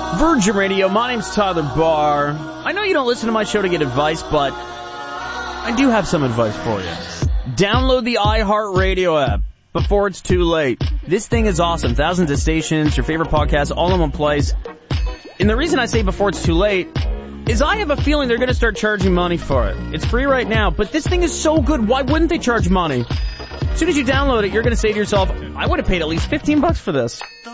Virgin Radio, my name's Tyler Barr. I know you don't listen to my show to get advice, but I do have some advice for you. Download the iHeartRadio app before it's too late. This thing is awesome. Thousands of stations, your favorite podcasts, all in one place. And the reason I say before it's too late is I have a feeling they're going to start charging money for it. It's free right now, but this thing is so good, why wouldn't they charge money? As soon as you download it, you're going to say to yourself, I would have paid at least $15 for this.